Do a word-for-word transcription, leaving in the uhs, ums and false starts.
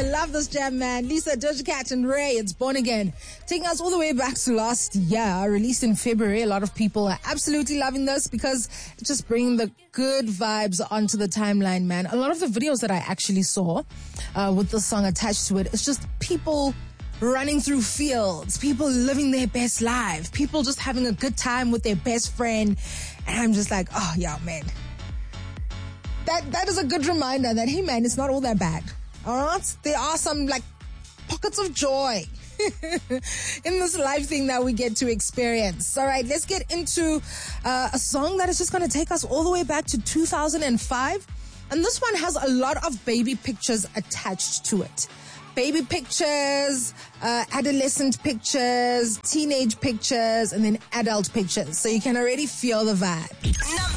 Love this jam, man. Lisa, Doja Cat, and Ray, it's Born Again. Taking us all the way back to last year, released in February. A lot of people are absolutely loving this because it's just bringing the good vibes onto the timeline, man. A lot of the videos that I actually saw uh, with the song attached to it, it's just people running through fields, people living their best life, people just having a good time with their best friend. And I'm just like, oh, yeah, man. That That is a good reminder that, hey, man, it's not all that bad. All right? There are some, like, pockets of joy in this life thing that we get to experience. All right, let's get into uh, a song that is just going to take us all the way back to two thousand five. And this one has a lot of baby pictures attached to it. Baby pictures, uh, adolescent pictures, teenage pictures, and then adult pictures. So you can already feel the vibe.